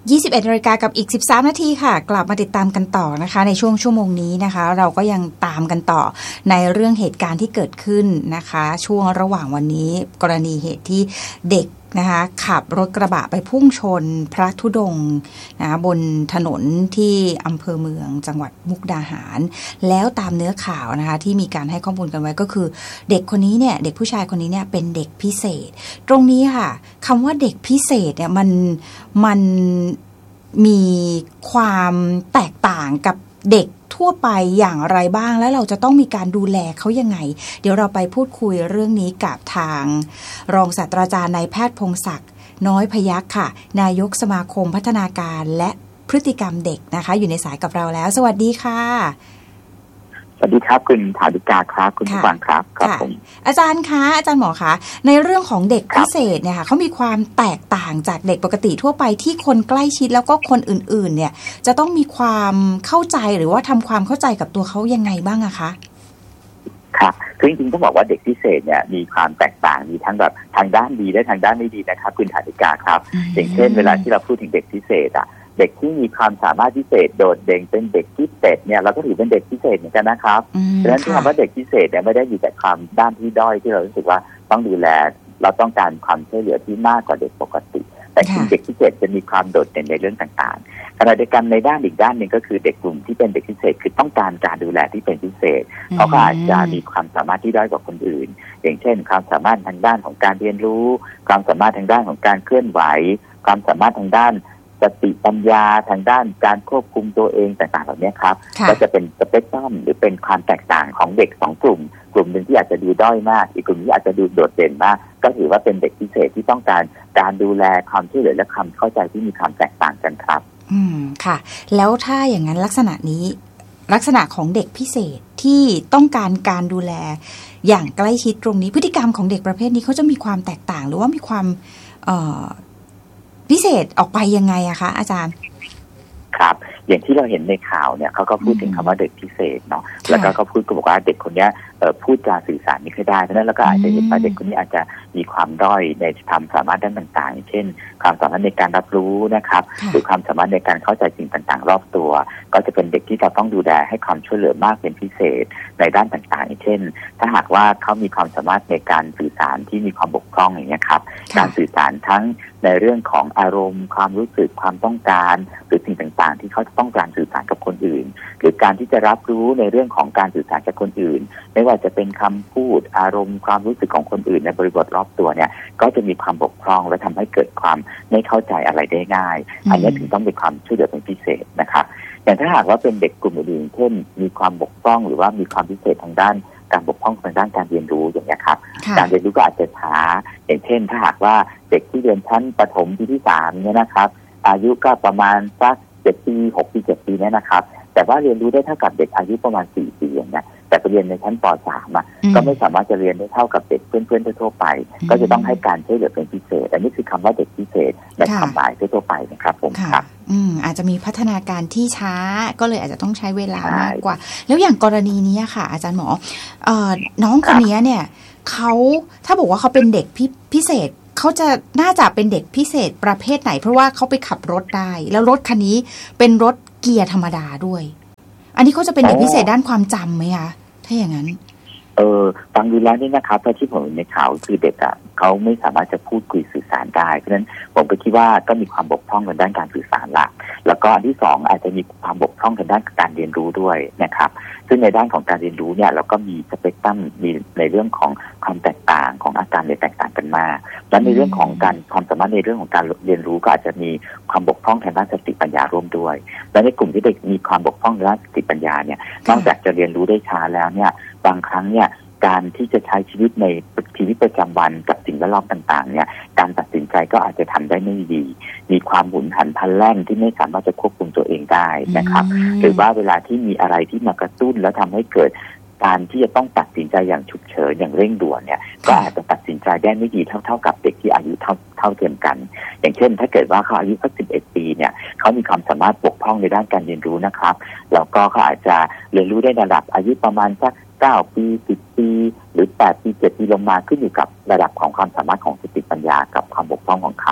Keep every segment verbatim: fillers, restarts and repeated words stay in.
ยี่สิบเอ็ดนาฬิกากับอีกสิบสามนาทีค่ะกลับมาติดตามกันต่อนะคะในช่วงชั่วโมงนี้นะคะเราก็ยังตามกันต่อในเรื่องเหตุการณ์ที่เกิดขึ้นนะคะช่วงระหว่างวันนี้กรณีเหตุที่เด็กนะคะขับรถกระบะไปพุ่งชนพระธุดงค์นะบนถนนที่อำเภอเมืองจังหวัดมุกดาหารแล้วตามเนื้อข่าวนะคะที่มีการให้ข้อมูลกันไว้ก็คือเด็กคนนี้เนี่ยเด็กผู้ชายคนนี้เนี่ยเป็นเด็กพิเศษตรงนี้ค่ะคำว่าเด็กพิเศษเนี่ยมันมันมีความแตกต่างกับเด็กทั่วไปอย่างไรบ้างแล้วเราจะต้องมีการดูแลเขายังไงเดี๋ยวเราไปพูดคุยเรื่องนี้กับทางรองศาสตราจารย์นายแพทย์พงศักดิ์น้อยพยัคฆ์ค่ะนายกสมาคมพัฒนาการและพฤติกรรมเด็กนะคะอยู่ในสายกับเราแล้วสวัสดีค่ะสวัสดีครับคุณฐานิกาครับคุณผู้ฟังครับครับผมอาจารย์คะอาจารย์หมอคะในเรื่องของเด็กพิเศษเนี่ยค่ะเขามีความแตกต่างจากเด็กปกติทั่วไปที่คนใกล้ชิดแล้วก็คนอื่นๆเนี่ยจะต้องมีความเข้าใจหรือว่าทำความเข้าใจกับตัวเขายังไงบ้างอะคะครับคือจริงๆต้องบอกว่าเด็กพิเศษเนี่ยมีความแตกต่างมีทั้งแบบทางด้านดีและทางด้านไม่ดีนะครับคุณฐานิกาครับอย่างเช่นเวลาที่เราพูดถึงเด็กพิเศษอะเด็กที่มีความสามารถพิเศษโดดเด่นเป็นเด็กพิเศษเนี่ยเราก็ถือเป็นเด็กพิเศษเหมือนกันนะครับดังนั้นที่คำว่าเด็กพิเศษเนี่ยไม่ได้มีแต่ความด้านที่ด้อยที่เรารู้สึกว่าต้องดูแลเราต้องการความช่วยเหลือที่มากกว่าเด็กปกติแต่จริงเด็กพิเศษจะมีความโดดเด่นในเรื่องต่างๆขณะเดียวกันในด้านอีกด้านหนึ่งก็คือเด็กกลุ่มที่เป็นเด็กพิเศษคือต้องการการดูแลที่เป็นพิเศษเขาก็อาจจะมีความสามารถที่ด้อยกว่าคนอื่นอย่างเช่นความสามารถทางด้านของการเรียนรู้ความสามารถทางด้านของการเคลื่อนไหวความสามารถทางด้านสติปัญญาทางด้านการควบคุมตัวเองต่างๆเหล่านี้ครับก็จะเป็นสเปกตรัมหรือเป็นความแตกต่างของเด็กสองกลุ่มกลุ่มหนึ่งที่อาจจะดูด้อยมากอีกกลุ่มที่อาจจะดูโดดเด่นมากก็ถือว่าเป็นเด็กพิเศษที่ต้องการการดูแลความช่วยเหลือและความเข้าใจที่มีความแตกต่างกันครับอืมค่ะแล้วถ้าอย่างนั้นลักษณะนี้ลักษณะของเด็กพิเศษที่ต้องการการดูแลอย่างใกล้ชิดตรงนี้พฤติกรรมของเด็กประเภทนี้เขาจะมีความแตกต่างหรือว่ามีความเอ่อพิเศษออกไปยังไงอะคะอาจารย์ครับอย่างที่เราเห็นในข่าวเนี่ยเขาก็พูดถึงคำว่าเด็กพิเศษเนาะแล้วก็เขาพูดก็บอกว่าเด็กคนนี้พูดจาสื่อสารไม่ค่อยได้เพราะนั้นแล้วก็อาจจะเห็นว่าเด็กคนนี้อาจจะมีความด้อยในความสามารถด้านต่างๆเช่นความสามารถในการรับรู้นะครับหรือความสามารถในการเข้าใจสิ่งต่างๆรอบตัวก็จะเป็นเด็กที่เราต้องดูแลให้ความช่วยเหลือมากเป็นพิเศษในด้านต่างๆเช่นถ้าหากว่าเขามีความสามารถในการสื่อสารที่มีความบกพร่องอย่างนี้ครับการสื่อสารทั้งในเรื่องของอารมณ์ความรู้สึกความต้องการหรือสิ่งต่างๆที่เขาต้องการสื่อสารกับคนอื่นหรือการที่จะรับรู้ในเรื่องของการสื่อสารกับคนอื่นไม่ว่าจะเป็นคำพูดอารมณ์ความรู้สึกของคนอื่นในบริบทรอบตัวเนี่ยก็จะมีความบกพร่องและทำให้เกิดความไม่เข้าใจอะไรได้ง่ายอันนี้ถึงต้องเป็นความช่วยเหลือเป็นพิเศษนะครับอย่างถ้าหากว่าเป็นเด็กกลุ่มอื่นเช่นมีความบกพร่องหรือว่ามีความพิเศษทางด้านการบกพร่องทางด้านการเรียนรู้อย่างนี้ครับการเรียนรู้ก็อาจจะช้าอย่างเช่นถ้าหากว่าเด็กที่เรียนชั้นประถมปีที่สามเนี่ยนะครับอายุก็ประมาณสักเจ็ดปีหกปีเจ็ดปีเนี่ยนะครับแต่ว่าเรียนรู้ได้เท่ากับเด็กอายุประมาณสี่ปีอย่างเงี้ยแต่ไปเรียนในชั้นป สาม อ่ะก็ไม่สามารถจะเรียนได้เท่ากับเด็กเพื่อนๆทั่วไปก็จะต้องให้การช่วยเหลือเป็นพิเศษอันนี้คือคำว่าเด็กพิเศษในความหมายทั่วไปนะครับผมครับอืมอาจจะมีพัฒนาการที่ช้าก็เลยอาจจะต้องใช้เวลามากกว่าแล้วอย่างกรณีนี้ค่ะอาจารย์หมอเอ่อน้องคนนี้เนี่ยเขาถ้าบอกว่าเขาเป็นเด็กพิเศษเขาจะน่าจะเป็นเด็กพิเศษประเภทไหนเพราะว่าเขาไปขับรถได้แล้วรถคันนี้เป็นรถเกียร์ธรรมดาด้วยอันนี้เขาจะเป็นเด็กพิเศษด้านความจำไหมคะถ้าอย่างนั้นเออฟังดูแล้วนี่นะครับที่ผมเห็นในข่าวคือเด็กอ่ะเขาไม่สามารถจะพูดคุยสื่อสารได้เพราะฉะนั้นผมก็คิดว่าก็มีความบกพร่องในด้านการสื่อสารละแล้วก็อันที่สองอาจจะมีความบกพร่องในด้านการเรียนรู้ด้วยนะครับซึ่งในด้านของการเรียนรู้เนี่ยเราก็มีสเปกตรัมมีในเรื่องของความแตกต่างของอาการเรียนแตกต่างกันมากและในเรื่องของการความสามารถในเรื่องของการเรียนรู้ก็อาจจะมีความบกพร่องทางด้านสติปัญญาร่วมด้วยและในกลุ่มที่เด็กมีความบกพร่องทางด้านสติปัญญาเนี่ยนอกจากจะเรียนรู้ได้ช้าแล้วเนี่ยบางครั้งเนี่ยการที่จะใช้ชีวิตในชีวิตประจำวันกับสิ่งแวดล้อมต่างๆเนี่ยการตัดสินใจก็อาจจะทำได้ไม่ดีมีความหุนหันพลันแล่นที่ไม่สามารถจะควบคุมตัวเองได้นะครับหรือว่าเวลาที่มีอะไรที่มากระตุ้นแล้วทำให้เกิดการที่จะต้องตัดสินใจอย่างฉุกเฉินอย่างเร่งด่วนเนี่ยก็อาจจะตัดสินใจได้ไม่ดีเท่าๆกับเด็กที่อายุเท่าเท่าเทียมกันอย่างเช่นถ้าเกิดว่าเขาอายุสักสิบเอ็ดปีเนี่ยเขามีความสามารถบกพร่องในด้านการเรียนรู้นะครับแล้วก็เขาอาจจะเรียนรู้ได้ระดับอายุประมาณสักเก้าปีสิบปีหรือแปดปีเจ็ดปีลงมาขึ้นอยู่กับระดับของความสามารถของสติปัญญากับความบกพร่องของเขา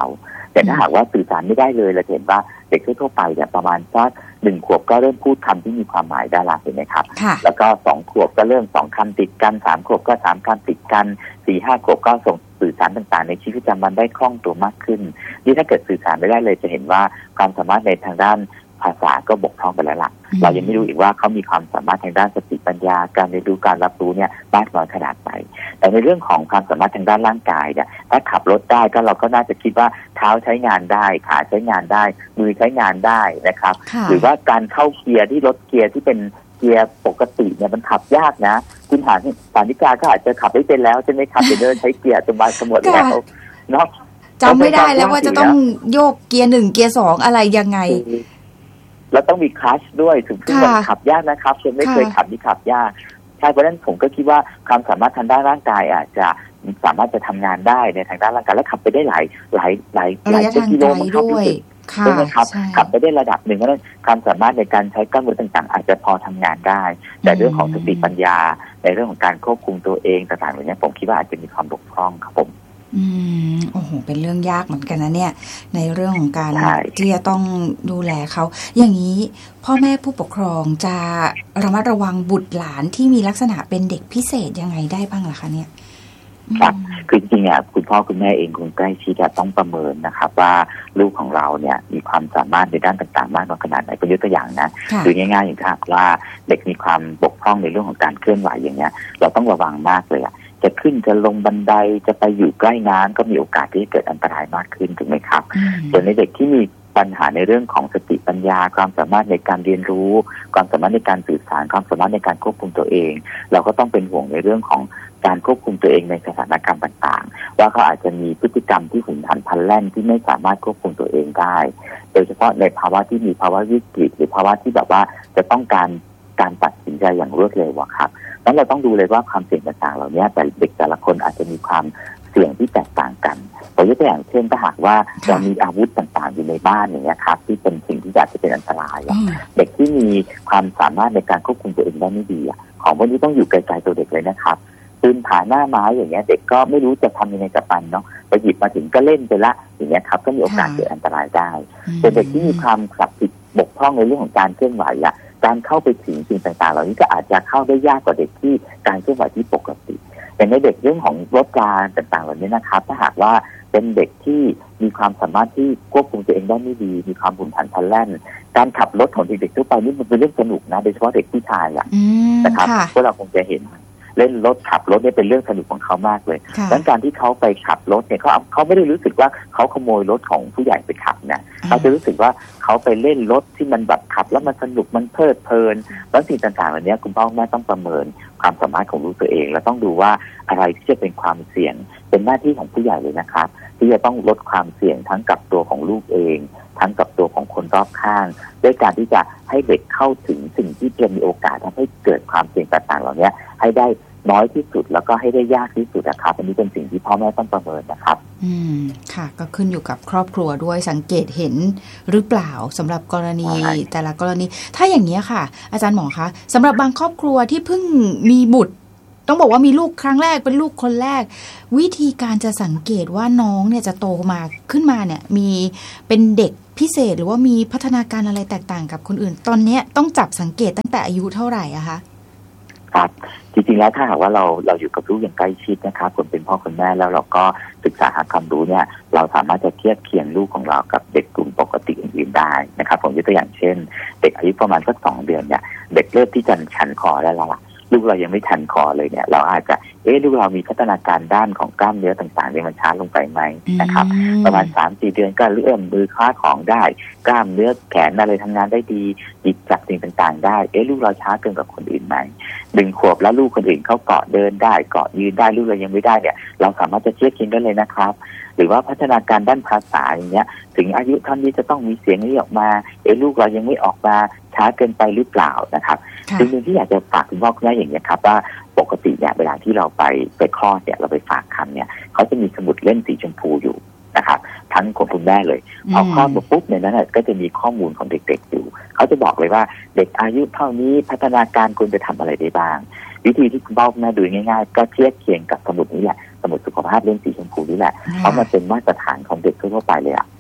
แต่ถ้าหากว่าสื่อสารไม่ได้เลยเราเห็นว่าเด็กทั่วไปเนี่ยประมาณสักหนึ่งขวบก็เริ่มพูดคำที่มีความหมายได้ละเห็นไหมครับแล้วก็สองขวบก็เริ่มสองคำติดกันสามขวบก็สามคำติดกันสี่ห้าขวบก็ส่งสื่อสารต่างๆในชีวิตประจำวันได้คล่องตัวมากขึ้นนี่ถ้าเกิดสื่อสารไม่ได้เลยจะเห็นว่าความสามารถในทางด้านภาษาก็บกพร่องไปแล้วล่ะเรายังไม่รู้อีกว่าเขามีความสามารถทางด้านสติปัญญาการเรียนรู้การรับรู้เนี่ยมากน้อยขนาดไหนแต่ในเรื่องของความสามารถทางด้านร่างกายเนี่ยถ้าขับรถได้ก็เราก็น่าจะคิดว่าเท้าใช้งานได้ขาใช้งานได้มือใช้งานได้นะครับหรือว่าการเข้าเกียร์ที่รถเกียร์ที่เป็นเกียร์ปกติเนี่ยมันขับยากนะคุณหาสานิกาก็อาจจะขับไม่เป็นแล้วใช่ไหมครับเดินใช้เกียร์จนมาสมบูรณ์แล้วเนาะจำไม่ได้แล้วว่าจะต้องโยกเกียร์หนึ่งเกียร์สองอะไรยังไงแล้วต้องมีคลัตช์ด้วยถึงที่มันขับยากนะครับคนไม่เคยขับนี่ขับยากใช่เพราะฉะนั้นผมก็คิดว่าความสามารถทางด้านร่างกายอาจจะสามารถจะทำงานได้ในทางด้านร่างกายและขับไปได้หลายหลายหลายหลายกิโลมันขับด้วยใช่ไหมครับขับไปได้ระดับหนึ่งเพราะฉะนั้นความสามารถในการใช้กล้ามเนื้อต่างๆอาจจะพอทำงานได้แต่เรื่องของสติปัญญาในเรื่องของการควบคุมตัวเองต่างๆอย่างนี้ผมคิดว่าอาจจะมีความบกพร่องครับผมอืมโอ้โหเป็นเรื่องยากเหมือนกันนะเนี่ยในเรื่องของการที่จะต้องดูแลเขาอย่างนี้พ่อแม่ผู้ปกครองจะระมัดระวังบุตรหลานที่มีลักษณะเป็นเด็กพิเศษยังไงได้บ้างล่ะคะเนี่ยครับคือจริงๆอ่ะคุณพ่อคุณแม่เองคุณใกล้ชิดจะต้องประเมินนะครับว่าลูกของเราเนี่ยมีความสามารถในด้านต่างๆมากน้อยขนาดไหนเป็นยกตัวอย่างนะคือง่ายๆอย่างที่ว่าเด็กมีความบกพร่องในเรื่องของการเคลื่อนไหวอย่างเงี้ยเราต้องระวังมากเลยอ่ะจะขึ้นจะลงบันไดจะไปอยู่ใกล้น้ำก็มีโอกาสที่จะเกิดอันตรายมากขึ้นถูกไหมครับส่วนในเด็กที่มีปัญหาในเรื่องของสติปัญญาความสามารถในการเรียนรู้ความสามารถในการสื่อสารความสามารถในการควบคุมตัวเองเราก็ต้องเป็นห่วงในเรื่องของการควบคุมตัวเองในสถานการณ์ต่างๆว่าเขาอาจจะมีพฤติกรรมที่หุนหันพลันแล่นที่ไม่สามารถควบคุมตัวเองได้โดยเฉพาะในภาวะที่มีภาวะวิกฤตหรือภาวะที่แบบว่าจะต้องการการตัดสินใจอย่างรวดเร็วอะครับนั้นเราต้องดูเลยว่าความเสี่ยงต่างๆเหล่านี้แต่เด็กแต่ละคนอาจจะมีความเสี่ยงที่แตกต่างกันยกตัวอย่างเช่นถ้าหากว่าเรามีอาวุธต่างๆอยู่ในบ้านอย่างนี้ครับที่เป็นสิ่งที่อาจจะเป็นอันตรายเด็กที่มีความสามารถในการควบคุมตัวเองได้ไม่ดีของพวกนี้ต้องอยู่ไกลๆตัวเด็กเลยนะครับปืนผาหน้าไม้อย่างเงี้ยเด็กก็ไม่รู้จะทำยังไงกับมันเนาะไปหยิบมาถึงก็เล่นไปละอย่างเงี้ยครับก็มีโอกาสเกิดอันตรายได้แต่เด็กที่มีความขับผิดบกพร่องในเรื่องของการเคลื่อนไหวอะการเข้าไปถึงสิ่งต่างๆเหล่านี้ก็อาจจะเข้าได้ยากกว่าเด็กที่การเคลื่อนไหวที่ปกติแต่ในเด็กเรื่องของรถการต่างๆเหล่านี้นะครับถ้าหากว่าเป็นเด็กที่มีความสามารถที่ควบคุมตัวเองได้ไม่ดีมีความหุนหันพลันแล่นการขับรถของเด็กๆทั่วไปนี่มันเป็นเรื่องสนุกนะโดยเฉพาะเด็กผู้ชายอ่ะนะครับพวกเราคงจะเห็นเล่นรถขับรถเนี่ยเป็นเรื่องสนุกของเขามากเลยดังนั้นการที่เขาไปขับรถเนี่ยเขาเขาไม่ได้รู้สึกว่าเขาขโมยรถของผู้ใหญ่ไปขับนะเขาจะรู้สึกว่าเขาไปเล่นรถที่มันแบบขับแล้วมันสนุกมันเพลิดเพลินแล้วสิ่งต่างๆเหล่านี้คุณพ่อแม่ต้องประเมินความสามารถของลูกตัวเองและต้องดูว่าอะไรที่จะเป็นความเสี่ยงเป็นหน้าที่ของผู้ใหญ่เลยนะครับที่จะต้องลดความเสี่ยงทั้งกับตัวของลูกเองทั้งกับตัวของคนรอบข้างด้วยการที่จะให้เด็กเข้าถึงสิ่งที่จะมีโอกาสทำให้เกิดความเสี่ยงต่างๆเหล่านี้ให้ได้น้อยที่สุดแล้วก็ให้ได้ยากที่สุดนะครับอันนี้เป็นสิ่งที่พ่อแม่ต้องประเมินนะครับอืมค่ะก็ขึ้นอยู่กับครอบครัวด้วยสังเกตเห็นหรือเปล่าสำหรับกรณีแต่ละกรณีถ้าอย่างนี้ค่ะอาจารย์หมอคะสำหรับบางครอบครัวที่เพิ่งมีบุตรต้องบอกว่ามีลูกครั้งแรกเป็นลูกคนแรกวิธีการจะสังเกตว่าน้องเนี่ยจะโตมาขึ้นมาเนี่ยมีเป็นเด็กพิเศษหรือว่ามีพัฒนาการอะไรแตกต่างกับคนอื่นตอนนี้ต้องจับสังเกตตั้งแต่อายุเท่าไหร่อะคะครับจริงๆแล้วถ้าหากว่าเราเราอยู่กับลูกอย่างใกล้ชิดนะครับคนเป็นพ่อคนแม่แล้วเราก็ศึกษาหาความรู้เนี่ยเราสามารถจะเทียบเคียงลูกของเรากับเด็กกลุ่มปกติอื่นๆได้นะครับผมยกตัวอย่างเช่นเด็กอายุประมาณสักสองเดือนเนี่ยเด็กเริ่มที่จะชันคอได้แล้วล่ะลูกเรายังไม่ชันคอเลยเนี่ยเราอาจจะเอ๊ะลูกเรามีพัฒนาการด้านของกล้ามเนื้อต่างๆเนี่ยมันช้าลงไปไหมนะครับประมาณ สามถึงสี่ เดือนก็เริ่มมือคว้าของได้กล้ามเนื้อแขนอะไรทำงานได้ดีหยิบจับสิ่งต่างๆได้เอ๊ะลูกเราช้าเกินกว่าคนอื่นไหมหนึ่งขวบแล้วลูกคนอื่นเขาเกาะเดินได้เกาะยืนได้ลูกเรายังไม่ได้เนี่ยเราสามารถจะเทียบเคียงได้เลยนะครับหรือว่าพัฒนาการด้านภาษาอย่างเงี้ยถึงอายุเท่านี้จะต้องมีเสียงนี้ออกมาเอ๊ะลูกเรายังไม่ออกมาช้าเกินไปหรือเปล่านะครับสิ่งหนึ่งที่อยากจะฝากคุณพ่อคุณแม่อย่างนี้ครับว่าปกติเนี่ยเวลาที่เราไปไปคลอดเนี่ยเราไปฝากครรภ์เนี่ยเขาจะมีสมุดเล่มสีชมพูอยู่นะครับทั้งของคุณแม่เลยพอคลอดปุ๊บในนั้นก็จะมีข้อมูลของเด็กๆอยู่เขาจะบอกเลยว่าเด็กอายุเท่านี้พัฒนาการควรจะทำอะไรได้บ้างวิธีที่คุณพ่อคุณแม่ดูง่ายๆก็เทียบเคียงกับสมุดนี้แหละสมุดสุขภาพเล่มสีชมพูนี่แหละเพราะมันเป็นมาตรฐานของเด็กทั่วไปเลยอ่ะ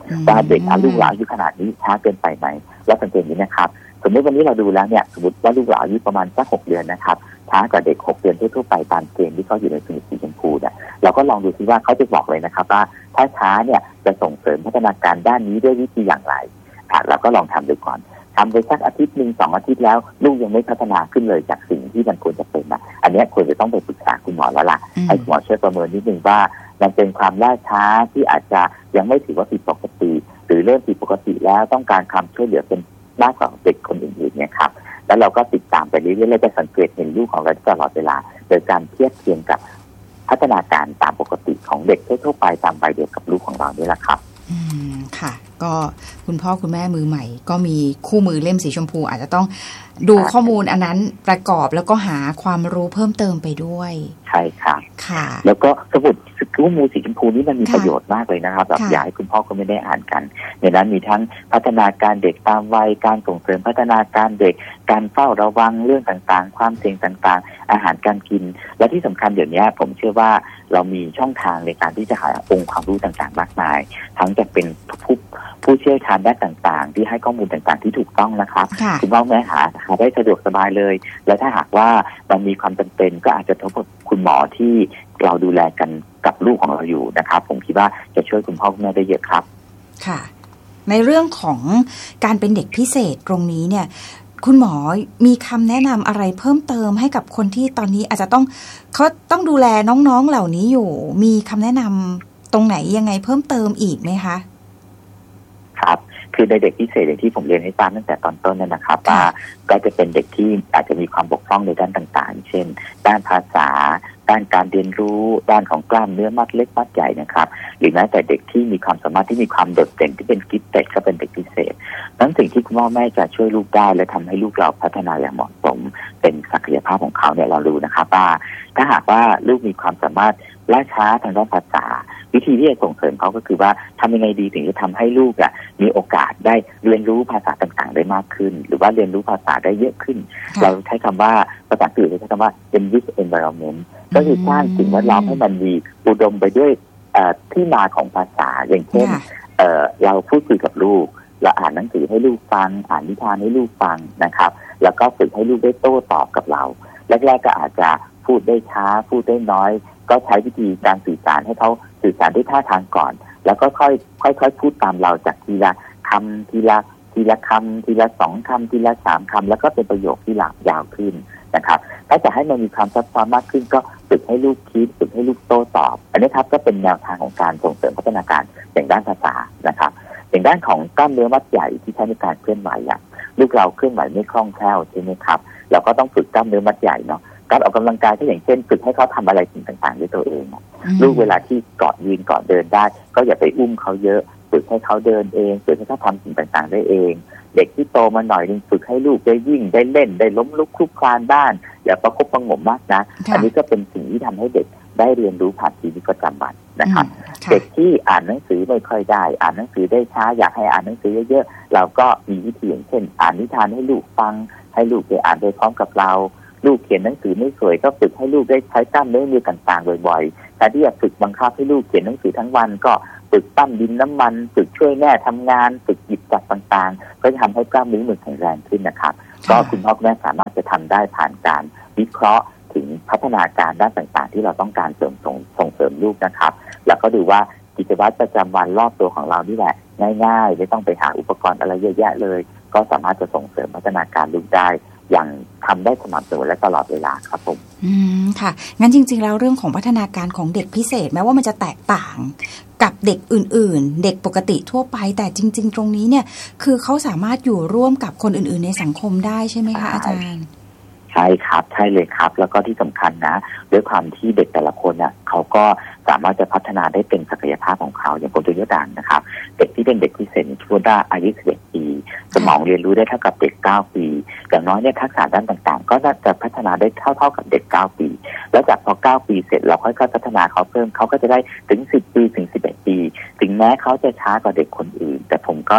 ว่าเด็กลูกหลานอายุขนาดนี้ช้าเกินไปไหมแล้วสังเกตนี้นะครับสมมติวันนี้เราดูแล้วเนี่ยสมมติว่าลูกหลานอายุประมาณสักหกเดือนนะครับช้ากว่าเด็กหกเดือนทั่วไปตามเกณฑ์ที่เขาอยู่ในสมุดสีชมพูเนี่ยเราก็ลองดูซิว่าเขาจะบอกเลยนะครับว่าถ้าช้าเนี่ยจะส่งเสริมพัฒนาการด้านนี้ด้วยวิธีอย่างไรเราก็ลองทำดูก่อนทำไปสักอาทิตย์หนึ่งสองอาทิตย์แล้วลูกยังไม่พัฒนาขึ้นเลยจากสิ่งที่มันควรจะเป็นนะอันนี้ควรจะต้องไปปรึกษาคุณหมอแล้วล่ะให้คุณหมอช่วยประเมินนิดนึงว่ามันเป็นความล่าช้าที่อาจจะยังไม่ถือว่าผิดปกติหรือเริ่มผิดปกติแล้วต้องการความช่วยเหลือเป็นมากกว่าเด็กคนอื่นๆเนี่ยครับแล้วเราก็ติดตามไปเรื่อยๆเราจะสังเกตเห็นลูกของเราตลอดเวลาโดยการเทียบเทียงกับพัฒนาการตามปกติของเด็กทั่วไปตามวัยเดียวกับลูกของเรานี่แหละครับอืมค่ะก็คุณพ่อคุณแม่มือใหม่ก็มีคู่มือเล่มสีชมพูอาจจะต้องดูข้อมูลอันนั้นประกอบแล้วก็หาความรู้เพิ่มเติมไปด้วยใช่ครับค่ะแล้วก็สมุดคู่มือสีชมพูนี้มันมีประโยชน์มากเลยนะครับแบบอยากให้คุณพ่อคุณแม่ได้อ่านกันในนั้นมีทั้งพัฒนาการเด็กตามวัยการส่งเสริมพัฒนาการเด็กการเฝ้าระวังเรื่องต่างๆความเสี่ยงต่างๆอาหารการกินและที่สำคัญเดี๋ยวนี้ผมเชื่อว่าเรามีช่องทางในการที่จะหาองค์ความรู้ต่างๆมากมายทั้งจะเป็นผู้ผู้เชี่ยวชาญด้านต่างๆที่ให้ข้อมูลต่างๆที่ถูกต้องนะครับคุณพ่อแม่หาหาได้สะดวกสบายเลยและถ้าหากว่ามันมีความจำเป็นก็อาจจะโทรกับคุณหมอที่เราดูแลกันกับลูกของเราอยู่นะครับผมคิดว่าจะช่วยคุณพ่อคุณแม่ได้เยอะครับค่ะในเรื่องของการเป็นเด็กพิเศษตรงนี้เนี่ยคุณหมอมีคำแนะนำอะไรเพิ่มเติมให้กับคนที่ตอนนี้อาจจะต้องเขาต้องดูแลน้องๆเหล่านี้อยู่มีคำแนะนำตรงไหนยังไงเพิ่มเติมอีกไหมคะครับคือในเด็กพิเศษอย่างที่ผมเรียนให้ฟังตั้งแต่ตอนต้นนั่นนะครับว่าก็จะเป็นเด็กที่อาจจะมีความบกพร่องในด้านต่างๆเช่นด้านภาษาด้านการเรียนรู้ด้านของกล้ามเนื้อมัดเล็กมัดใหญ่นะครับหรือแม้แต่เด็กที่มีความสามารถที่มีความโดดเด่นที่เป็นกิฟเต็ดก็เป็นเด็กพิเศษนั้นสิ่งที่คุณพ่อแม่จะช่วยลูกได้และทำให้ลูกเราพัฒนาอย่างเหมาะสมเป็นศักยภาพของเขาเนี่ยเรารู้นะครับว่าถ้าหากว่าลูกมีความสามารถล่าช้าทางด้านภาษาวิธีที่จะส่งเสริมเขาก็คือว่าทำยังไงดีถึงจะทำให้ลูกอ่ะมีโอกาสได้เรียนรู้ภาษาต่างๆได้มากขึ้นหรือว่าเรียนรู้ภาษาได้เยอะขึ้นเราใช้คำว่าภาษาอื่นใช้คำว่า enrich environment ก็คือสร้างสิ่งแวดล้อมให้มันมีอุดมไปด้วยที่มาของภาษาอย่างเช่น เ, เราพูดคุยกับลูกเราอ่านหนังสือให้ลูกฟังอ่านนิทานให้ลูกฟังนะครับแล้วก็ฝึกให้ลูกได้โต้ตอบกับเราแรกๆก็อาจจะพูดได้ช้าพูดได้น้อยก็ใช้วิธีการสื่อสารให้เขาสื่อสารด้วยท่าทางก่อนแล้วก็ค่อยค่อยๆพูดตามเราจากทีละคำทีละทีละคำทีละสองคำทีละสามคำแล้วก็เป็นประโยคที่หลากยาวขึ้นนะครับถ้าจะให้มันมีความซับซ้อนมากขึ้นก็ฝึกให้ลูกคิดฝึกให้ลูกโต้ตอบอันนี้ครับก็เป็นแนวทางของการส่งเสริมพัฒนาการอย่างด้านภาษานะครับอย่างด้านของกล้ามเนื้อมัดใหญ่ที่ใช้ในการเคลื่อนไหวอย่างลูกเราเคลื่อนไหวไม่คล่องแคล่วใช่ไหมครับเราก็ต้องฝึกกล้ามเนื้อมัดใหญ่เนาะการออกกำลังกายก็อย่างเช่นฝึกให้เขาทำอะไรสิ่งต่างๆด้วยตัวเองลูกเวลาที่เกาะยืนเกาะเดินได้ก็อย่าไปอุ้มเขาเยอะฝึกให้เขาเดินเองฝึกให้เขาทำสิ่งต่างๆได้เองเด็กที่โตมาหน่อยนึงฝึกให้ลูกได้วิ่งได้เล่นได้ล้มลุกคลุกคลานบ้านอย่าประคบประหงมมากนะอันนี้ก็เป็นสิ่งที่ทำให้เด็กได้เรียนรู้ผ่านชีวิตประจำวันนะครับเด็กที่อ่านหนังสือไม่ค่อยได้อ่านหนังสือได้ช้าอยากให้อ่านหนังสือเยอะๆเราก็มีวิธีอย่างเช่นอ่านนิทานให้ลูกฟังให้ลูกได้อ่านไปพร้อมกับเราลูกเขียนหนังสือไม่สวยก็ฝึกให้ลูกได้ใช้กล้ามเนื้อมือต่างๆบ่อยๆแต่ที่อยากฝึกบังคับให้ลูกเขียนหนังสือทั้งวันก็ฝึกปั้นดินน้ำมันฝึกช่วยแม่ทำงานฝึกหยิบจับต่างๆก็จะทำให้กล้ามเนื้อมือแข็งแรงขึ้นนะครับก็คุณพ่อแม่สามารถจะทำได้ผ่านการวิเคราะห์ถึงพัฒนาการด้านต่างๆที่เราต้องการเสริมส่งส่งเสริมลูกนะครับแล้วก็ดูว่ากิจวัตรประจำวันรอบตัวของเรานี่แหละง่ายๆไม่ต้องไปหาอุปกรณ์อะไรเยอะแยะเลยก็สามารถจะส่งเสริมพัฒนาการลูกได้อย่างทำได้สม่ำเสมอและตลอดเวลาครับผมอืมค่ะงั้นจริงๆแล้วเรื่องของพัฒนาการของเด็กพิเศษแม้ว่ามันจะแตกต่างกับเด็กอื่นๆเด็กปกติทั่วไปแต่จริงๆตรงนี้เนี่ยคือเขาสามารถอยู่ร่วมกับคนอื่นๆในสังคมได้ใช่ไหมคะอาจารย์ใช่ครับใช่เลยครับแล้วก็ที่สำคัญนะด้วยความที่เด็กแต่ละคนเนี่ยเขาก็สามารถจะพัฒนาได้เป็นศักยภาพของเขาอย่างผมตัวอย่างนะครับเด็กที่เป็นเด็กพิเศษชั่วด้าอายุสิบเอ็ดปีสมองเรียนรู้ได้เท่ากับเด็กเก้าปีอย่างน้อยเนี่ยทักษะด้านต่างๆก็จะพัฒนาได้เท่าๆกับเด็กเก้าปีแล้วจากพอเก้าปีเสร็จเราค่อยๆพัฒนาเขาเพิ่มเขาก็จะได้ถึงสิบปีถึงสิบเอ็ดปีถึงแม้เขาจะช้ากว่าเด็กคนอื่นแต่ผมก็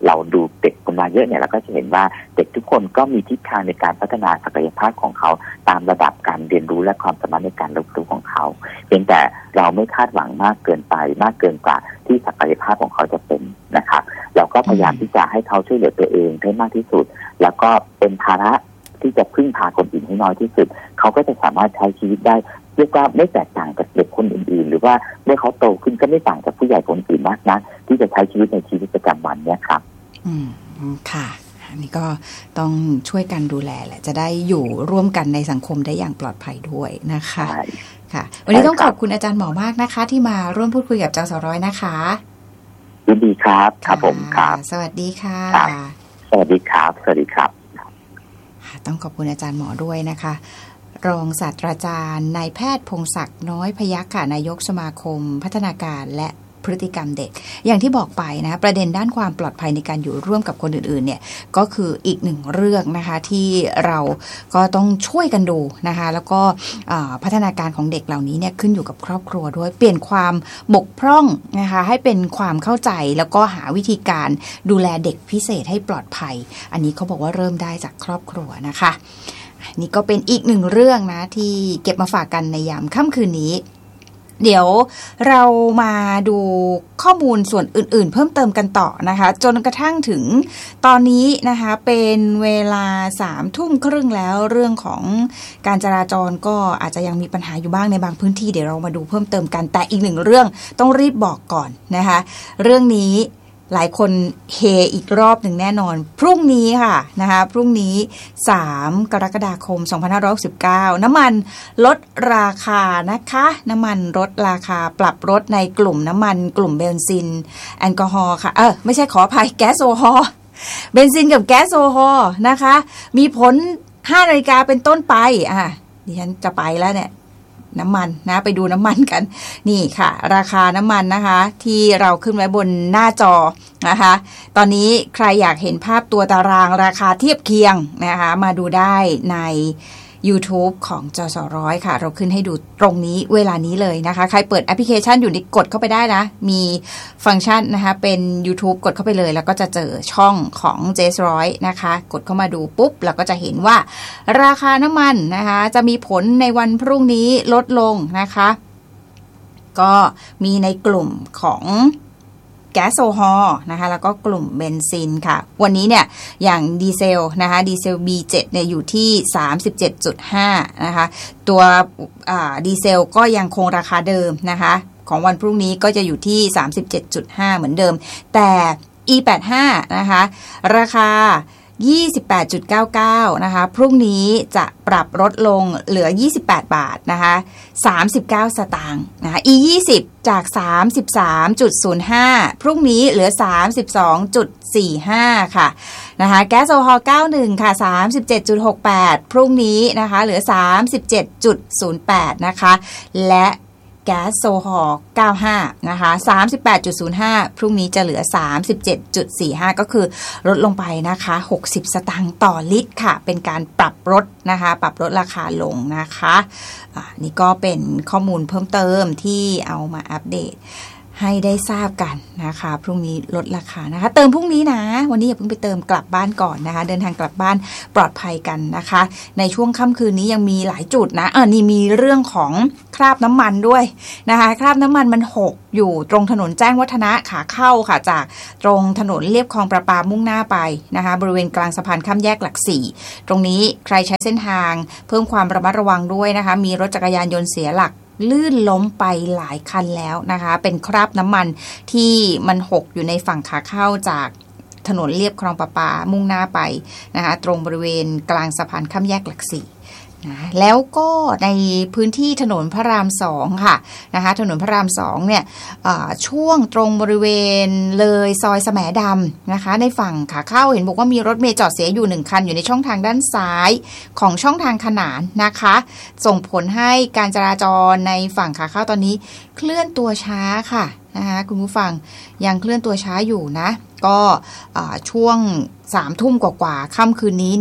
เราดูเด็กกันมาเยอะเนี่ยเราก็จะเห็นว่าเด็กทุกคนก็มีทิศทางในการพัฒนาศักยภาพของเขาตามระดับการเรียนรู้และความสามารถในการเรียนรู้ของเขาเพียงแต่เราไม่คาดหวังมากเกินไปมากเกินกว่าที่ศักยภาพของเขาจะเป็นนะครับเราก็พยายามที่จะให้เขาช่วยเหลือตัวเองให้มากที่สุดแล้วก็เป็นภาระที่จะพึ่งพาคนอื่นให้น้อยที่สุดเขาก็จะสามารถใช้ชีวิตได้เรียกว่าไม่แตกต่างจากเด็กคนอื่นๆหรือว่าเมื่อเขาโตขึ้นก็ไม่ต่างจากผู้ใหญ่คนอื่นมากนักที่จะใช้ชีวิตในชีวิตประจำวันเนี่ยครับอืมค่ะอันนี้ก็ต้องช่วยกันดูแลแหละจะได้อยู่ร่วมกันในสังคมได้อย่างปลอดภัยด้วยนะคะค่ะวันนี้ต้องขอบคุณอาจารย์หมอมากนะคะที่มาร่วมพูดคุยกับจสร้อยนะคะยินดีครับครับผมครับสวัสดีค่ะสวัสดีครับสวัสดีครับต้องขอบคุณอาจารย์หมอด้วยนะคะรองศาสตราจารย์นายแพทย์พงศักดิ์น้อยพยัคฆ์ค่ะนายกสมาคมพัฒนาการและพฤติกรรมเด็กอย่างที่บอกไปนะประเด็นด้านความปลอดภัยในการอยู่ร่วมกับคนอื่นๆเนี่ยก็คืออีกหนึ่งเรื่องนะคะที่เราก็ต้องช่วยกันดูนะคะแล้วก็พัฒนาการของเด็กเหล่านี้เนี่ยขึ้นอยู่กับครอบครัวด้วยเปลี่ยนความบกพร่องนะคะให้เป็นความเข้าใจแล้วก็หาวิธีการดูแลเด็กพิเศษให้ปลอดภัยอันนี้เขาบอกว่าเริ่มได้จากครอบครัวนะคะนี่ก็เป็นอีกหนึ่งเรื่องนะที่เก็บมาฝากกันในยามค่ำคืนนี้เดี๋ยวเรามาดูข้อมูลส่วนอื่นๆเพิ่มเติมกันต่อนะคะจนกระทั่งถึงตอนนี้นะคะเป็นเวลาสามทุ่มครึ่งแล้วเรื่องของการจราจรก็อาจจะยังมีปัญหาอยู่บ้างในบางพื้นที่เดี๋ยวเรามาดูเพิ่มเติมกันแต่อีกหนึ่งเรื่องต้องรีบบอกก่อนนะคะเรื่องนี้หลายคนเฮอีกรอบหนึ่งแน่นอนพรุ่งนี้ค่ะนะคะพรุ่งนี้สามกรกฎาคมสองพันห้าร้อยหกสิบเก้าน้ำมันลดราคานะคะน้ำมันลดราคาปรับลดในกลุ่มน้ำมันกลุ่มเบนซินแอลกอฮอล์ค่ะเออไม่ใช่ขออภัยแก๊สโซฮอล์เบนซินกับแก๊สโซฮอล์นะคะมีผลห้านาฬิกาเป็นต้นไปอ่ะดิฉันจะไปแล้วเนี่ยน้ำมันนะไปดูน้ำมันกันนี่ค่ะราคาน้ำมันนะคะที่เราขึ้นไว้บนหน้าจอนะคะตอนนี้ใครอยากเห็นภาพตัวตารางราคาเทียบเคียงนะคะมาดูได้ใน YouTube ของจสร้อยค่ะเราขึ้นให้ดูตรงนี้เวลานี้เลยนะคะใครเปิดแอปพลิเคชันอยู่นี่กดเข้าไปได้นะมีฟังก์ชันนะคะเป็น YouTube กดเข้าไปเลยแล้วก็จะเจอช่องของเจสร้อยนะคะกดเข้ามาดูปุ๊บเราก็จะเห็นว่าราคาน้ำมันนะคะจะมีผลในวันพรุ่งนี้ลดลงนะคะก็มีในกลุ่มของแก๊สโซฮอล์นะคะแล้วก็กลุ่มเบนซินค่ะวันนี้เนี่ยอย่างดีเซลนะคะดีเซล บี เจ็ด เนี่ยอยู่ที่ สามสิบเจ็ดจุดห้า นะคะตัวดีเซลก็ยังคงราคาเดิมนะคะของวันพรุ่งนี้ก็จะอยู่ที่ สามสิบเจ็ดจุดห้า เหมือนเดิมแต่ อี แปดสิบห้า นะคะราคายี่สิบแปดจุดเก้าเก้า นะคะพรุ่งนี้จะปรับลดลงเหลือยี่สิบแปดบาทนะคะสามสิบเก้าสตางค์นะคะ อี ยี่สิบ จาก สามสิบสามจุดศูนย์ห้า พรุ่งนี้เหลือ สามสิบสองจุดสี่ห้า ค่ะนะคะแก๊สโซฮอล์เก้าสิบเอ็ดค่ะ สามสิบเจ็ดจุดหกแปด พรุ่งนี้นะคะเหลือ สามสิบเจ็ดจุดศูนย์แปด นะคะและแก๊สโซฮอล์เก้าสิบห้านะคะ สามสิบแปดจุดศูนย์ห้า พรุ่งนี้จะเหลือ สามสิบเจ็ดจุดสี่ห้า ก็คือลดลงไปนะคะหกสิบสตางค์ต่อลิตรค่ะเป็นการปรับลดนะคะปรับลดราคาลงนะคะอ่านี่ก็เป็นข้อมูลเพิ่มเติมที่เอามาอัปเดตให้ได้ทราบกันนะคะพรุ่งนี้ลดราคานะคะเติมพรุ่งนี้นะวันนี้อย่าเพิ่งไปเติมกลับบ้านก่อนนะคะเดินทางกลับบ้านปลอดภัยกันนะคะในช่วงค่ำคืนนี้ยังมีหลายจุดนะเออนี่มีเรื่องของคราบน้ำมันด้วยนะคะคราบน้ำมันมันหกอยู่ตรงถนนแจ้งวัฒนะขาเข้าค่ะจากตรงถนนเลียบคลองประปามุ่งหน้าไปนะคะบริเวณกลางสะพานข้ามแยกหลักสี่ตรงนี้ใครใช้เส้นทางเพิ่มความระมัดระวังด้วยนะคะมีรถจักรยานยนต์เสียหลักลื่นล้มไปหลายคันแล้วนะคะเป็นคราบน้ำมันที่มันหกอยู่ในฝั่งขาเข้าจากถนนเลียบคลองประปามุ่งหน้าไปนะคะตรงบริเวณกลางสะพานข้ามแยกหลักสี่นะแล้วก็ในพื้นที่ถนนพระรามสองค่ะนะคะถนนพระรามสองเนี่ยช่วงตรงบริเวณเลยซอยแสมดำนะคะในฝั่งขาเข้าเห็นบอกว่ามีรถเมล์จอดเสียอยู่หนึ่งคันอยู่ในช่องทางด้านซ้ายของช่องทางขนานนะคะส่งผลให้การจราจรในฝั่งขาเข้าตอนนี้เคลื่อนตัวช้าค่ะนะคะคุณผู้ฟังยังเคลื่อนตัวช้าอยู่นะก็ช่วงสามทุ่มกว่าๆค่ำคืนนี้เนี่ย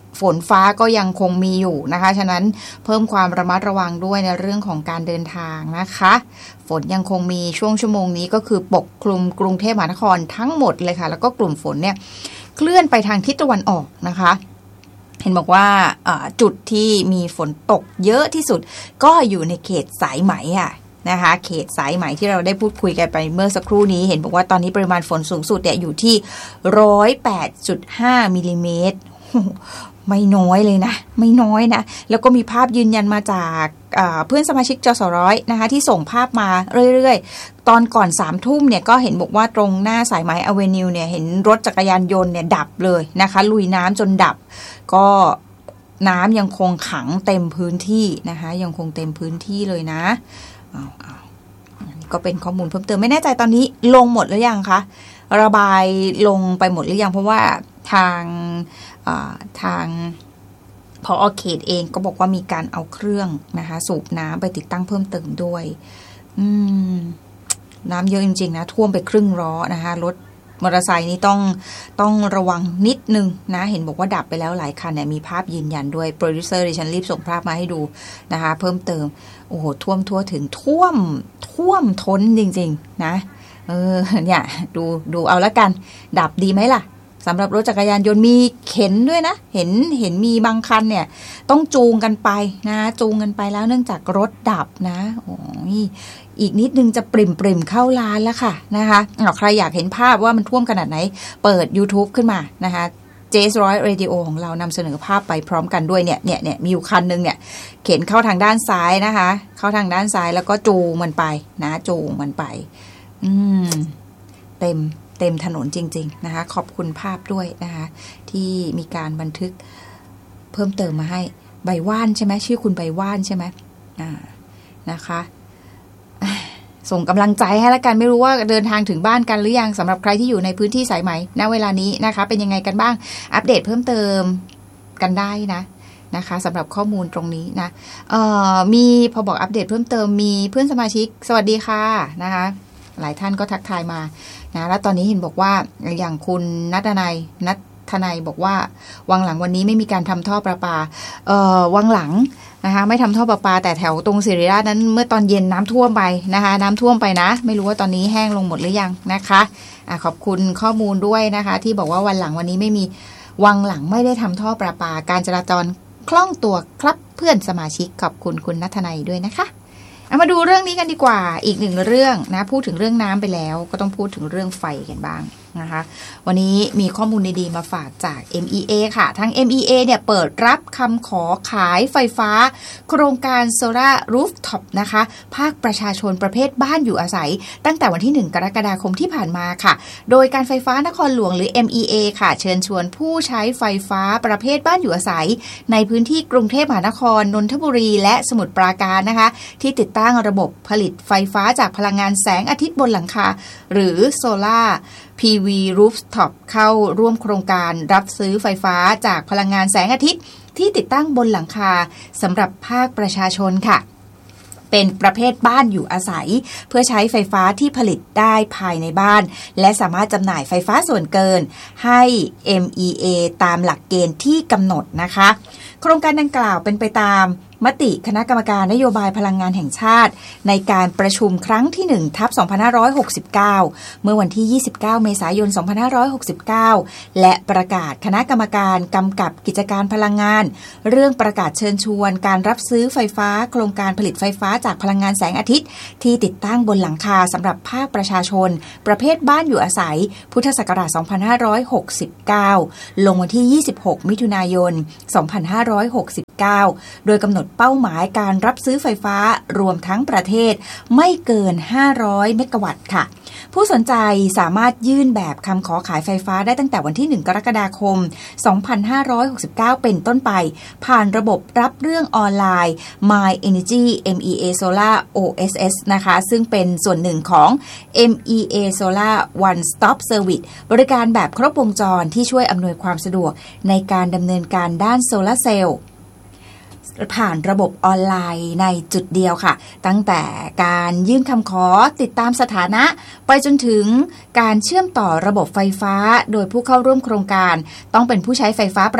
ฝนฟ้าก็ยังคงมีอยู่นะคะฉะนั้นเพิ่มความระมัดระวังด้วยในเรื่องของการเดินทางนะคะฝนยังคงมีช่วงชั่วโมงนี้ก็คือปกคลุมกรุงเทพมหานครทั้งหมดเลยค่ะแล้วก็กลุ่มฝนเนี่ยเคลื่อนไปทางทิศตะวันออกนะคะเห็นบอกว่าจุดที่มีฝนตกเยอะที่สุดก็อยู่ในเขตสายไหมอ่ะนะคะเขตสายไหมที่เราได้พูดคุยกันไปเมื่อสักครู่นี้เห็นบอกว่าตอนนี้ปริมาณฝนสูงสุดเนี่ยอยู่ที่ หนึ่งร้อยแปดจุดห้า มิลลิเมตรไม่น้อยเลยนะไม่น้อยนะแล้วก็มีภาพยืนยันมาจากเพื่อนสมาชิกจสร้อยนะคะที่ส่งภาพมาเรื่อยๆตอนก่อนสามทุ่มเนี่ยก็เห็นบอกว่าตรงหน้าสายไหมอเวนิวเนี่ยเห็นรถจักรยานยนต์เนี่ยดับเลยนะคะลุยน้ำจนดับก็น้ำยังคงขังเต็มพื้นที่นะคะยังคงเต็มพื้นที่เลยนะเอาเอาก็เป็นข้อมูลเพิ่มเติมไม่แน่ใจตอนนี้ลงหมดหรือยังคะระบายลงไปหมดหรือยังเพราะว่าทางทางผอ.เขตเองก็บอกว่ามีการเอาเครื่องนะคะสูบน้ำไปติดตั้งเพิ่มเติมด้วยอืมน้ำเยอะจริงๆนะท่วมไปครึ่งล้อนะคะรถมอเตอร์ไซค์นี่ต้องต้องระวังนิดนึงนะเห็นบอกว่าดับไปแล้วหลายคันเนี่ยมีภาพยืนยันด้วยโปรดิวเซอร์ดิฉันรีบส่งภาพมาให้ดูนะคะเพิ่มเติมโอ้โหท่วมทั่วถึงท่วมท่วมท้นจริงๆนะเออเนี่ยดูดูเอาละกันดับดีไหมล่ะสำหรับรถจักรยานยนต์มีเข็นด้วยนะเห็นเห็นมีบางคันเนี่ยต้องจูงกันไปนะจูงกันไปแล้วเนื่องจากรถดับนะโอ้ยอีกนิดนึงจะปริ่มปริ่มเข้าร้านแล้วค่ะนะคะใครอยากเห็นภาพว่ามันท่วมขนาดไหนเปิด YouTube ขึ้นมานะคะเจสร้อยเรดิโอของเรานำเสนอภาพไปพร้อมกันด้วยเนี่ยเนี่ยเนี่ยมีอยู่คันนึงเนี่ยเข็นเข้าทางด้านซ้ายนะคะเข้าทางด้านซ้ายแล้วก็จูงมันไปนะจูงมันไปอืมเต็มเต็มถนนจริงๆนะคะขอบคุณภาพด้วยนะคะที่มีการบันทึกเพิ่มเติมมาให้ใบว่านใช่ไหมชื่อคุณใบว่านใช่ไหมอ่านะคะส่งกำลังใจให้แล้วกันไม่รู้ว่าเดินทางถึงบ้านกันหรือยังสำหรับใครที่อยู่ในพื้นที่สายไหมณเวลานี้นะคะเป็นยังไงกันบ้างอัปเดตเพิ่มเติมกันได้นะนะคะสำหรับข้อมูลตรงนี้นะเอ่อมีพอบอกอัปเดตเพิ่มเติมมีเพื่อนสมาชิกสวัสดีค่ะนะคะหลายท่านก็ทักทายมานะแล้วตอนนี้เห็นบอกว่าอย่างคุณนัทนายนัทนายบอกว่าวังหลังวันนี้ไม่มีการทำท่อประปาเอ่อวังหลังนะคะไม่ทำท่อประปาแต่แถวตรงศิริราชนั้นเมื่อตอนเย็นน้ำท่วมไปนะคะน้ำท่วมไปนะไม่รู้ว่าตอนนี้แห้งลงหมดหรือยังนะคะอ่ะขอบคุณข้อมูลด้วยนะคะที่บอกว่าวันหลังวันนี้ไม่มีวังหลังไม่ได้ทำท่อประปาการจราจรคล่องตัวครับเพื่อนสมาชิกขอบคุณคุณนัทนายด้วยนะคะเอามาดูเรื่องนี้กันดีกว่าอีกหนึ่งเรื่องนะพูดถึงเรื่องน้ำไปแล้วก็ต้องพูดถึงเรื่องไฟกันบ้างนะคะวันนี้มีข้อมูลดีๆมาฝากจาก เอ็ม อี เอ ค่ะทาง เอ็ม อี เอ เนี่ยเปิดรับคำขอขายไฟฟ้าโครงการโซล่ารูฟท็อปนะคะภาคประชาชนประเภทบ้านอยู่อาศัยตั้งแต่วันที่หนึ่งกรกฎาคมที่ผ่านมาค่ะโดยการไฟฟ้านครหลวงหรือ เอ็ม อี เอ ค่ะเชิญชวนผู้ใช้ไฟฟ้าประเภทบ้านอยู่อาศัยในพื้นที่กรุงเทพมหานครนนทบุรีและสมุทรปราการนะคะที่ติดตั้งระบบผลิตไฟฟ้าจากพลังงานแสงอาทิตย์บนหลังคาหรือโซล่าพี วี Rooftop เข้าร่วมโครงการรับซื้อไฟฟ้าจากพลังงานแสงอาทิตย์ที่ติดตั้งบนหลังคาสำหรับภาคประชาชนค่ะเป็นประเภทบ้านอยู่อาศัยเพื่อใช้ไฟฟ้าที่ผลิตได้ภายในบ้านและสามารถจำหน่ายไฟฟ้าส่วนเกินให้ เอ็ม อี เอ ตามหลักเกณฑ์ที่กำหนดนะคะโครงการดังกล่าวเป็นไปตามมติคณะกรรมการนโยบายพลังงานแห่งชาติในการประชุมครั้งที่หนึ่งทับสองพันห้าร้อยหกสิบเก้าเมื่อวันที่ยี่สิบเก้าเมษายนสองพันห้าร้อยหกสิบเก้าและประกาศคณะกรรมการกำกับกิจการพลังงานเรื่องประกาศเชิญชวนการรับซื้อไฟฟ้าโครงการผลิตไฟฟ้าจากพลังงานแสงอาทิตย์ที่ติดตั้งบนหลังคาสำหรับภาคประชาชนประเภทบ้านอยู่อาศัยพุทธศักราชสองพันห้าร้อยหกสิบเก้าลงวันที่ยี่สิบหกมิถุนายนสองพันห้าร้อยหกสิบเก้าโดยกำหนดเป้าหมายการรับซื้อไฟฟ้ารวมทั้งประเทศไม่เกินห้าร้อยเมกะวัตต์ค่ะผู้สนใจสามารถยื่นแบบคำขอขายไฟฟ้าได้ตั้งแต่วันที่หนึ่งกรกฎาคมสองพันห้าร้อยหกสิบเก้าเป็นต้นไปผ่านระบบรับเรื่องออนไลน์ My Energy เอ็ม อี เอ Solar โอ เอส เอส นะคะซึ่งเป็นส่วนหนึ่งของ เอ็ม อี เอ Solar One Stop Service บริการแบบครบวงจรที่ช่วยอำนวยความสะดวกในการดำเนินการด้านโซลาร์เซลล์ผ่านระบบออนไลน์ในจุดเดียวค่ะตั้งแต่การยื่นคำขอติดตามสถานะไปจนถึงการเชื่อมต่อระบบไฟฟ้าโดยผู้เข้าร่วมโครงการต้องเป็นผู้ใช้ไฟฟ้าประเภท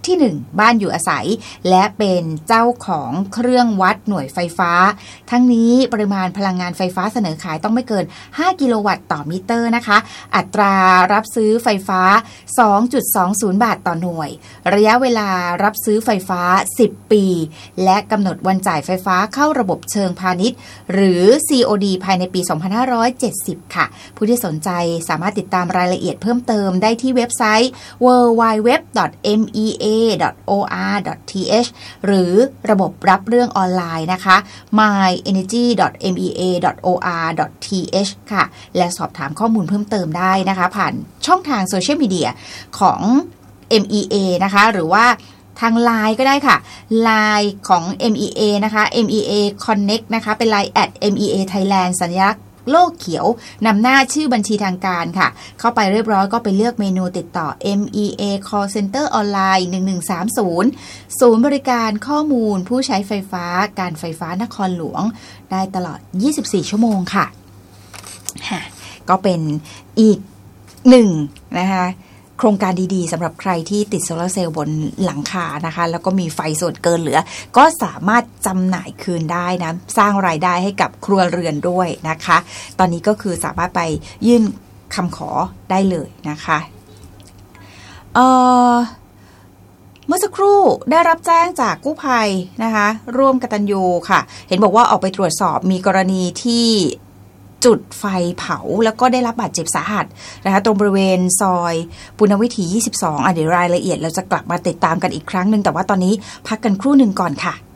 ที่หนึ่งบ้านอยู่อาศัยและเป็นเจ้าของเครื่องวัดหน่วยไฟฟ้าทั้งนี้ปริมาณพลังงานไฟฟ้าเสนอขายต้องไม่เกินห้ากิโลวัตต์ต่อมิเตอร์นะคะอัตรารับซื้อไฟฟ้า สองจุดสองศูนย์ บาทต่อหน่วยระยะเวลารับซื้อไฟฟ้าสิบปีและกำหนดวันจ่ายไฟฟ้าเข้าระบบเชิงพาณิชย์หรือ ซี โอ ดี ภายในปี สองพันห้าร้อยเจ็ดสิบ ค่ะผู้ที่สนใจสามารถติดตามรายละเอียดเพิ่มเติมได้ที่เว็บไซต์ ดับเบิลยู ดับเบิลยู ดับเบิลยู ดอท เอ็ม อี เอ ดอท โอ อาร์ ดอท ที เอช หรือระบบรับเรื่องออนไลน์นะคะ มาย เอเนอร์จี ดอท เอ็ม อี เอ ดอท โอ อาร์ ดอท ที เอช ค่ะและสอบถามข้อมูลเพิ่มเติมได้นะคะผ่านช่องทางโซเชียลมีเดียของ เอ็ม อี เอ นะคะหรือว่าทาง ไลน์ ก็ได้ค่ะ ไลน์ ของ เอ็ม อี เอ นะคะ เอ็ม อี เอ Connect นะคะเป็น ไลน์ แอท เอ็ม อี เอ Thailand สัญลักษณ์โลกเขียวนำหน้าชื่อบัญชีทางการค่ะเข้าไปเรียบร้อยก็ไปเลือกเมนูติดต่อ เอ็ม อี เอ Call Center ออนไลน์ หนึ่งหนึ่งสามศูนย์ ศูนย์บริการข้อมูลผู้ใช้ไฟฟ้าการไฟฟ้านครหลวงได้ตลอดยี่สิบสี่ชั่วโมงค่ะก็เป็นอีกหนึ่งนะคะโครงการดีๆสำหรับใครที่ติดโซลาร์เซลล์บนหลังคานะคะแล้วก็มีไฟส่วนเกินเหลือก็สามารถจำหน่ายคืนได้นะสร้างรายได้ให้กับครัวเรือนด้วยนะคะตอนนี้ก็คือสามารถไปยื่นคำขอได้เลยนะคะเอ่อเมื่อสักครู่ได้รับแจ้งจากกู้ภัยนะคะร่วมกตัญญูค่ะเห็นบอกว่าออกไปตรวจสอบมีกรณีที่จุดไฟเผาแล้วก็ได้รับบาดเจ็บสาหัสนะคะตรงบริเวณซอยปุณณวิถียี่สิบสองอ่ะเดี๋ยวรายละเอียดเราจะกลับมาติดตามกันอีกครั้งนึงแต่ว่าตอนนี้พักกันครู่นึงก่อนค่ะ